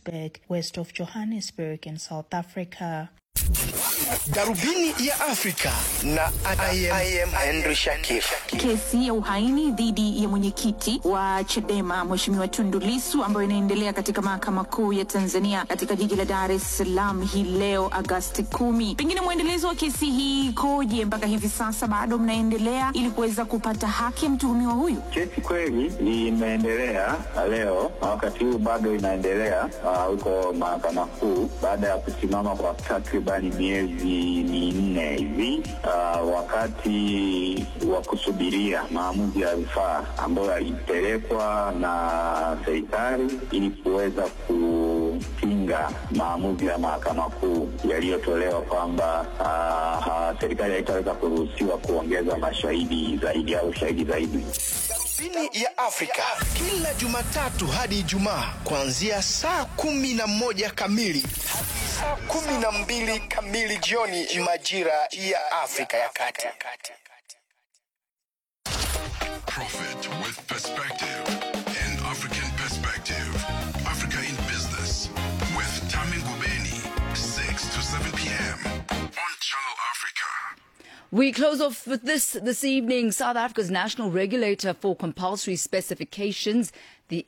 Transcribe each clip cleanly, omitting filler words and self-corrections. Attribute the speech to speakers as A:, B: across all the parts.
A: Maritzburg, west of Johannesburg in South Africa.
B: Darubini ya Afrika na I am Henry Shakif.
C: Kesi ya uhaini dhidi ya mwenyekiti wa Chadema Mheshimiwa Tundu Lissu ambayo inaendelea katika mahakama kuu ya Tanzania katika jiji la Dar es Salaam hii leo Agosti 10. Pengine muendelezo wa kesi hii koje mpaka hivi sasa bado mnaendelea ili kuweza kupata haki ya mtuhumiwa huyu?
D: Kesi kweli imeendelea leo, wakati huu bado inaendelea huko mahakama kuu baada ya kusimama kwa takribani miezi 4 hivi, wakati wa kusubiria maamuzi ya rufaa ambayo yalipelekwa na serikali ili kuweza kupinga maamuzi ya mahakama kuu yaliyotolewa kwamba serikali haitaweza kuruhusiwa kuongeza mashahidi zaidi au shahidi zaidi.
B: Darubini ya Afrika kila Jumatatu hadi Ijumaa kuanzia saa 11 kamili hadi saa 12 kamili jioni majira ya Afrika ya Kati.
E: Profit with perspective and African perspective. Africa in Business with Tami Ngubeni, 6 to 7 p.m. on Channel Africa.
F: We close off with this evening. South Africa's national regulator for compulsory specifications, the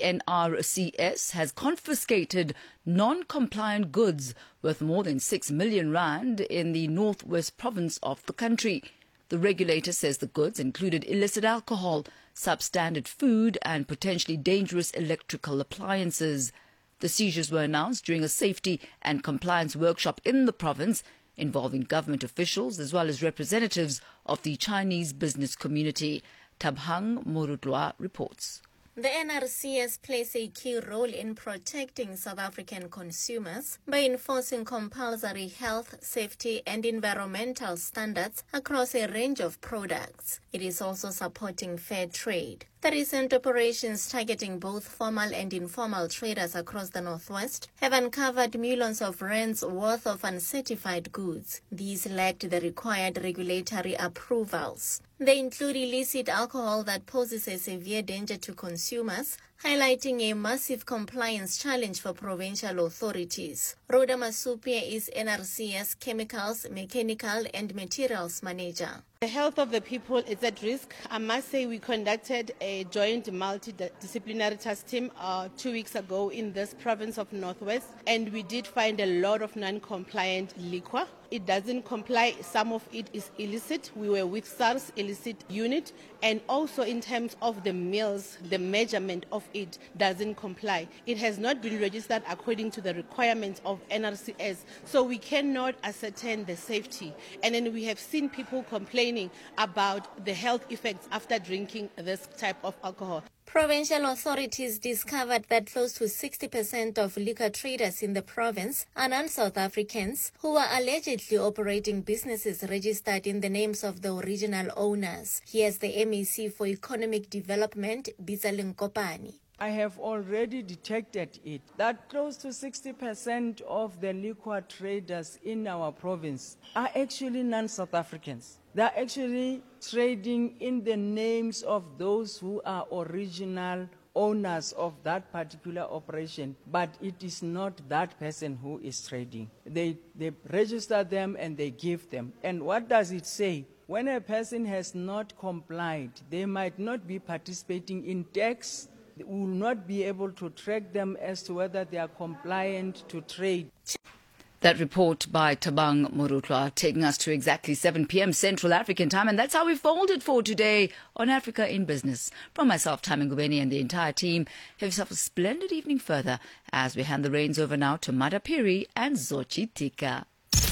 F: NRCS, has confiscated non-compliant goods worth more than 6 million rand in the northwest province of the country. The regulator says the goods included illicit alcohol, substandard food and potentially dangerous electrical appliances. The seizures were announced during a safety and compliance workshop in the province involving government officials as well as representatives of the Chinese business community. Tabhang Murudwa reports.
G: The NRCS plays a key role in protecting South African consumers by enforcing compulsory health, safety and environmental standards across a range of products. It is also supporting fair trade. The recent operations targeting both formal and informal traders across the Northwest have uncovered millions of rands worth of uncertified goods. These lacked the required regulatory approvals. They include illicit alcohol that poses a severe danger to consumers, highlighting a massive compliance challenge for provincial authorities. Rhoda Masupia is NRCS Chemicals, Mechanical and Materials Manager.
H: The health of the people is at risk. I must say we conducted a joint multidisciplinary task team 2 weeks ago in this province of Northwest, and we did find a lot of non-compliant liquor. It doesn't comply. Some of it is illicit. We were with SARS illicit unit, and also in terms of the meals, the measurement of it doesn't comply. It has not been registered according to the requirements of NRCS, so we cannot ascertain the safety. And then we have seen people complaining about the health effects after drinking this type of alcohol.
G: Provincial authorities discovered that close to 60% of liquor traders in the province are non-South Africans who are allegedly operating businesses registered in the names of the original owners. Here's the MEC for Economic Development, Bizaleng Kopani.
I: I have already detected it, that close to 60% of the liquor traders in our province are actually non-South Africans. They are actually trading in the names of those who are original owners of that particular operation, but it is not that person who is trading. They register them and they give them. And what does it say? When a person has not complied, they might not be participating in tax. We will not be able to track them as to whether they are compliant to trade.
F: That report by Tabang Murutwa taking us to exactly 7 p.m. Central African time. And that's how we folded for today on Africa in Business. From myself, Tami Ngubeni, and the entire team, have yourself a splendid evening further as we hand the reins over now to Madapiri and Zochi Tika.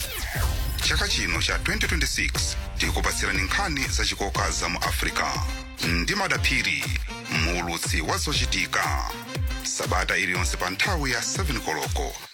E: Chaka chino cha 2026 tikupatsirani nkhani zachikoka za mu Africa ndi Madapiri mulutsi wa Zochitika sabata iliyonse pa nthawi ya 7 koloko.